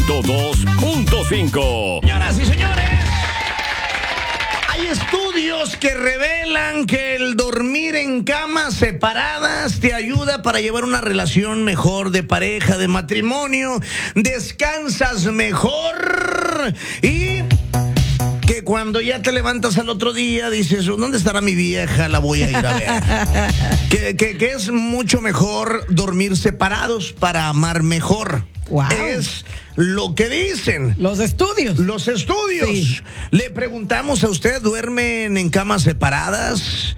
102.5. Señoras y señores, hay estudios que revelan que el dormir en camas separadas te ayuda para llevar una relación mejor de pareja, de matrimonio, descansas mejor y que cuando ya te levantas al otro día dices, ¿dónde estará mi vieja? La voy a ir a ver. que es mucho mejor dormir separados para amar mejor. Wow. Es lo que dicen Los estudios. los estudios. Sí. Le preguntamos a usted, ¿duermen en camas separadas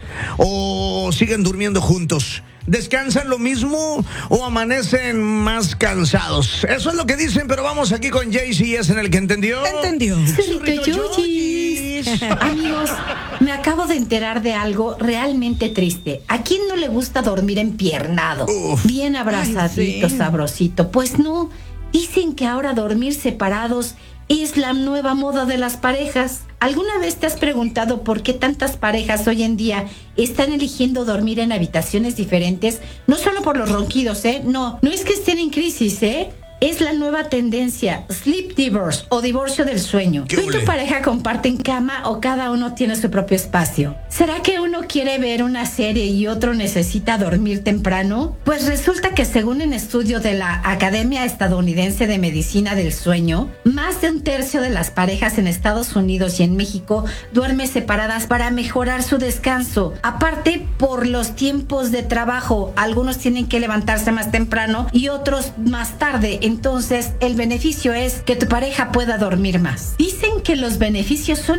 o siguen durmiendo juntos? ¿Descansan lo mismo o amanecen más cansados? Eso es lo que dicen, pero vamos aquí con Jaycee, es en el que entendió. ¿Entendió? Zorrito Yoyis. Amigos, me acabo de enterar de algo realmente triste. ¿A quién no le gusta dormir empiernado? Uf. Bien abrazadito, Ay, sí. sabrosito. Pues no, dicen que ahora dormir separados es la nueva moda de las parejas. ¿Alguna vez te has preguntado por qué tantas parejas hoy en día están eligiendo dormir en habitaciones diferentes? No solo por los ronquidos, No es que estén en crisis, Es la nueva tendencia, sleep divorce o divorcio del sueño. ¿Qué ¿Tú y ole? tu pareja comparten cama o cada uno tiene su propio espacio? ¿Será que uno quiere ver una serie y otro necesita dormir temprano? Pues resulta que según un estudio de la Academia Estadounidense de Medicina del Sueño, más de un tercio de las parejas en Estados Unidos y en México duermen separadas para mejorar su descanso. Aparte, por los tiempos de trabajo, algunos tienen que levantarse más temprano y otros más tarde. Entonces, el beneficio es que tu pareja pueda dormir más. Dicen que los beneficios son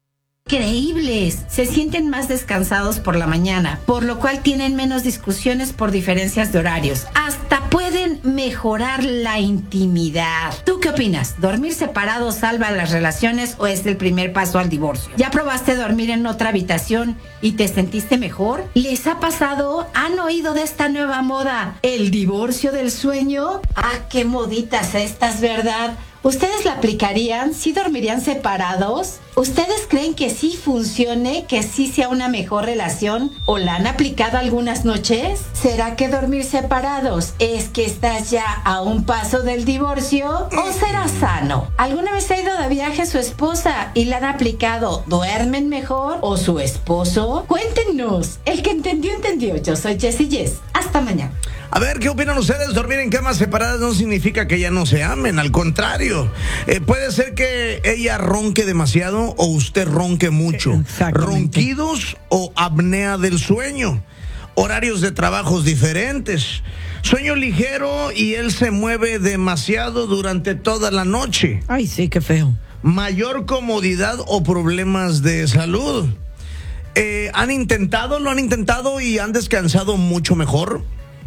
increíbles. Se sienten más descansados por la mañana, por lo cual tienen menos discusiones por diferencias de horarios. Hasta pueden mejorar la intimidad. ¿Tú qué opinas? ¿Dormir separado salva las relaciones o es el primer paso al divorcio? ¿Ya probaste dormir en otra habitación y te sentiste mejor? ¿Les ha pasado? ¿Han oído de esta nueva moda? ¿El divorcio del sueño? Ah, qué moditas estas, ¿verdad? ¿Ustedes la aplicarían? ¿Sí dormirían separados? ¿Ustedes creen que sí funcione, que sí sea una mejor relación? ¿O la han aplicado algunas noches? ¿Será que dormir separados es que estás ya a un paso del divorcio? ¿O será sano? ¿Alguna vez ha ido de viaje su esposa y la han aplicado? ¿Duermen mejor? ¿O su esposo? Cuéntenos. El que entendió, entendió. Yo soy Jessie Yes. Hasta mañana. A ver, ¿qué opinan ustedes? Dormir en camas separadas no significa que ya no se amen, al contrario. Puede ser que ella ronque demasiado o usted ronque mucho. Exactamente. Ronquidos o apnea del sueño. Horarios de trabajos diferentes. Sueño ligero y él se mueve demasiado durante toda la noche. Ay, sí, qué feo. Mayor comodidad o problemas de salud. ¿Han intentado? ¿Lo han intentado y han descansado mucho mejor?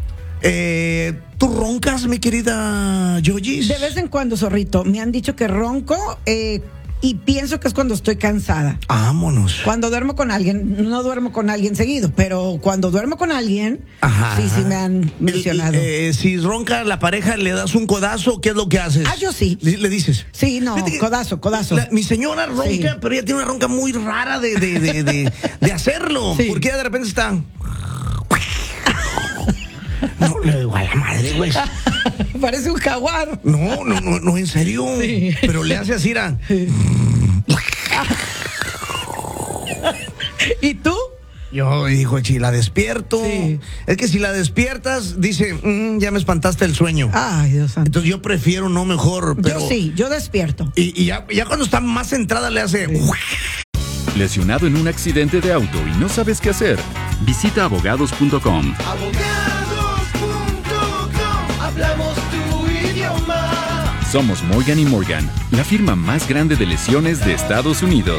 ¿Tú roncas, mi querida Yoyis? De vez en cuando, zorrito, me han dicho que ronco y pienso que es cuando estoy cansada. Vámonos. Cuando duermo con alguien, no duermo con alguien seguido, pero cuando duermo con alguien, Ajá. sí me han mencionado. Si ronca la pareja, ¿le das un codazo? ¿Qué es lo que haces? Ah, yo sí. Le dices. Sí, no, Fíjate que codazo. mi señora ronca, Sí. pero ella tiene una ronca muy rara de hacerlo. Sí. Porque ella de repente está... No, le digo a la madre, güey. Parece un jaguar. No, en serio. Sí. Pero le hace así, era... ¿Y tú? Yo dijo, si la despierto. Sí. Es que si la despiertas, dice, ya me espantaste el sueño. Ay, Dios santo. Entonces yo prefiero no mejor, pero... Yo sí, yo despierto. Y ya cuando está más centrada le hace... Lesionado en un accidente de auto y no sabes qué hacer. Visita abogados.com. Hablamos tu idioma. Somos Morgan & Morgan, la firma más grande de lesiones de Estados Unidos.